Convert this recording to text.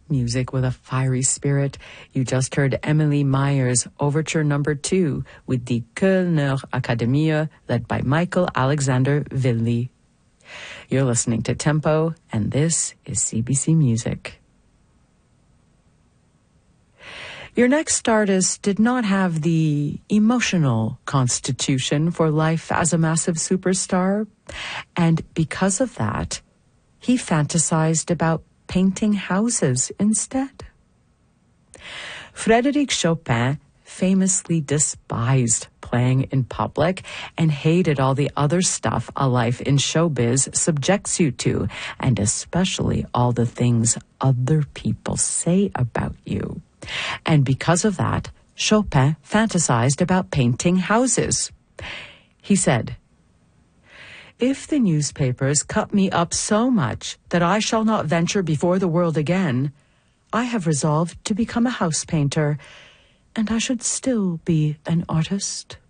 Music with a fiery spirit. You just heard Emily Meyer's Overture No. 2 with the Kölner Akademie, led by Michael Alexander Willi. You're listening to Tempo, and this is CBC Music. Your next artist did not have the emotional constitution for life as a massive superstar, and because of that, he fantasized about painting houses instead. Frédéric Chopin famously despised playing in public and hated all the other stuff a life in showbiz subjects you to, and especially all the things other people say about you. And because of that, Chopin fantasized about painting houses. He said, "If the newspapers cut me up so much that I shall not venture before the world again, I have resolved to become a house painter, and I should still be an artist."